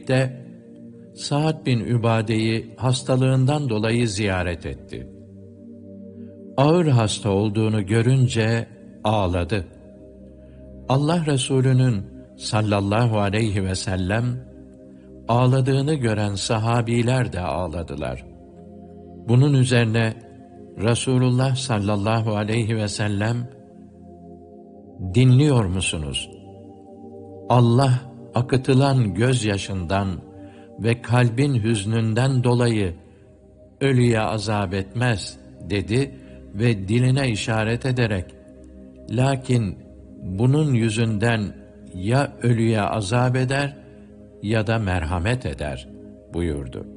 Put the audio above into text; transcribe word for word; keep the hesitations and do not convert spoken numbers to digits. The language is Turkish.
birlikte Sa'd bin Übade'yi hastalığından dolayı ziyaret etti. Ağır hasta olduğunu görünce ağladı. Allah Resulü'nün sallallahu aleyhi ve sellem ağladığını gören sahabiler de ağladılar. Bunun üzerine Resulullah sallallahu aleyhi ve sellem, dinliyor musunuz? Allah akıtılan gözyaşından ve kalbin hüznünden dolayı ölüye azap etmez dedi ve diline işaret ederek, lakin bunun yüzünden ya ölüye azap eder ya da merhamet eder buyurdu.